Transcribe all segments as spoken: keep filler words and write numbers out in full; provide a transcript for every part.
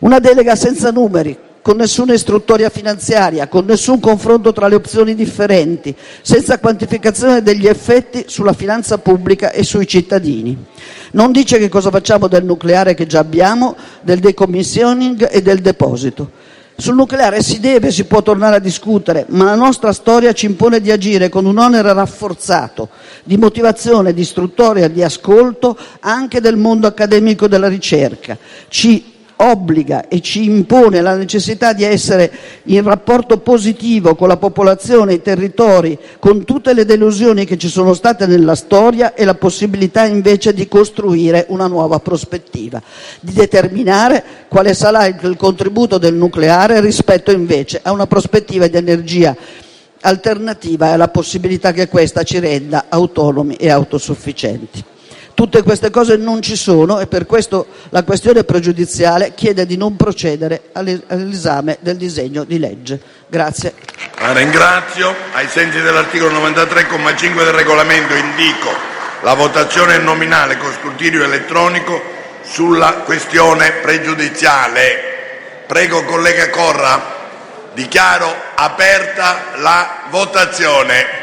Una delega senza numeri, con nessuna istruttoria finanziaria, con nessun confronto tra le opzioni differenti, senza quantificazione degli effetti sulla finanza pubblica e sui cittadini. Non dice che cosa facciamo del nucleare che già abbiamo, del decommissioning e del deposito. Sul nucleare si deve, si può tornare a discutere, ma la nostra storia ci impone di agire con un onere rafforzato, di motivazione, di istruttoria, di ascolto anche del mondo accademico della ricerca. Ci obbliga e ci impone la necessità di essere in rapporto positivo con la popolazione, i territori, con tutte le delusioni che ci sono state nella storia e la possibilità invece di costruire una nuova prospettiva, di determinare quale sarà il contributo del nucleare rispetto invece a una prospettiva di energia alternativa e alla possibilità che questa ci renda autonomi e autosufficienti. Tutte queste cose non ci sono e per questo la questione pregiudiziale chiede di non procedere all'esame del disegno di legge. Grazie. La ringrazio. Ai sensi dell'articolo novantatré, comma cinque del regolamento, indico la votazione nominale con scrutinio elettronico sulla questione pregiudiziale. Prego, collega Corra. Dichiaro aperta la votazione.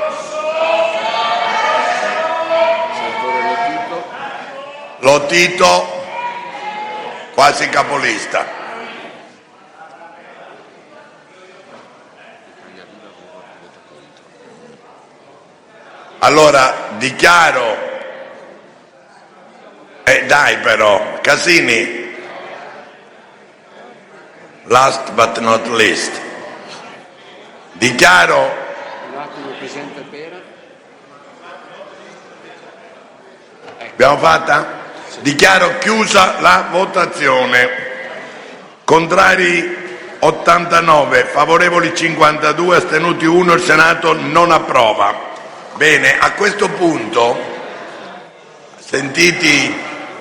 Lotito, quasi capolista. Allora dichiaro, eh dai però, Casini, last but not least, dichiaro abbiamo fatta? Dichiaro chiusa la votazione. Contrari ottantanove, favorevoli cinquantadue, astenuti uno. Il Senato non approva. Bene, a questo punto, sentiti,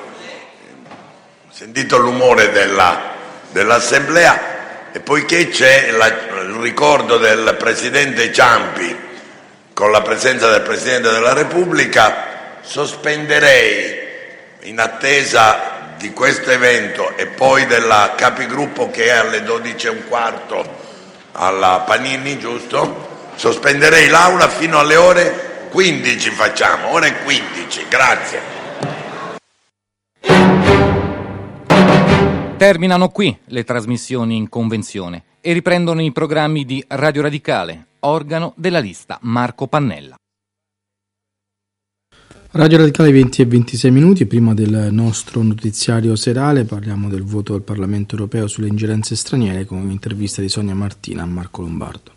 sentito l'umore della, dell'Assemblea, e poiché c'è la, il ricordo del Presidente Ciampi con la presenza del Presidente della Repubblica, sospenderei, in attesa di questo evento e poi della capigruppo che è alle dodici e un quarto alla Panini, giusto? Sospenderei l'aula fino alle ore quindici, facciamo, ore quindici, grazie. Terminano qui le trasmissioni in convenzione e riprendono i programmi di Radio Radicale, organo della lista Marco Pannella. Radio Radicale venti e ventisei minuti, prima del nostro notiziario serale parliamo del voto al Parlamento Europeo sulle ingerenze straniere con un'intervista di Sonia Martina a Marco Lombardo.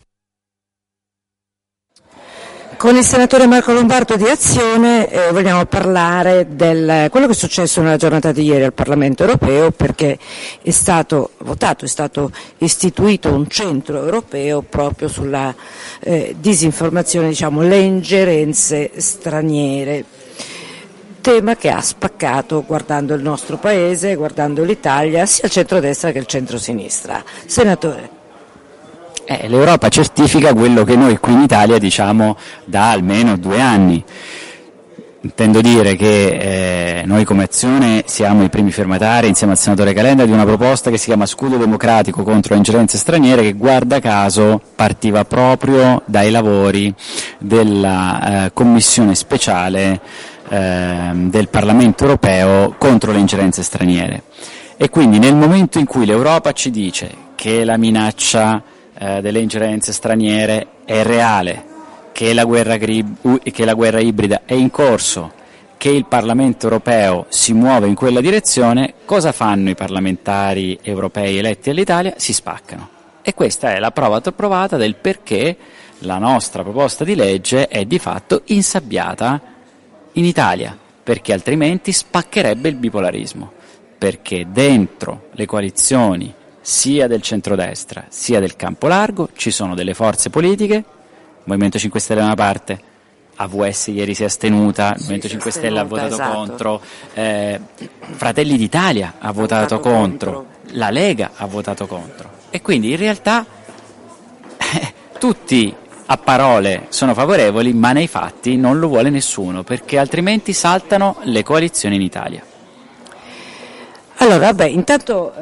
Con il senatore Marco Lombardo di Azione eh, vogliamo parlare del quello che è successo nella giornata di ieri al Parlamento Europeo, perché è stato votato, è stato istituito un centro europeo proprio sulla eh, disinformazione, diciamo le ingerenze straniere, tema che ha spaccato, guardando il nostro paese, guardando l'Italia, sia il centrodestra che il centrosinistra. Senatore. Eh, L'Europa certifica quello che noi qui in Italia diciamo da almeno due anni. Intendo dire che eh, noi come Azione siamo i primi firmatari insieme al senatore Calenda di una proposta che si chiama Scudo Democratico contro le ingerenze straniere, che guarda caso partiva proprio dai lavori della eh, Commissione speciale eh, del Parlamento Europeo contro le ingerenze straniere. E quindi nel momento in cui l'Europa ci dice che la minaccia delle ingerenze straniere è reale, che la guerra, che la guerra ibrida è in corso, che il Parlamento europeo si muove in quella direzione, cosa fanno i parlamentari europei eletti all'Italia? Si spaccano. E questa è la prova provata del perché la nostra proposta di legge è di fatto insabbiata in Italia, perché altrimenti spaccherebbe il bipolarismo, perché dentro le coalizioni sia del centrodestra sia del campo largo ci sono delle forze politiche, Movimento cinque Stelle da una parte, A V S ieri si è astenuta, il Movimento cinque Stelle ha votato esatto. contro, eh, Fratelli d'Italia ha, ha votato, votato contro, contro, la Lega ha votato contro, e quindi in realtà eh, tutti a parole sono favorevoli, ma nei fatti non lo vuole nessuno, perché altrimenti saltano le coalizioni in Italia. Allora, vabbè, intanto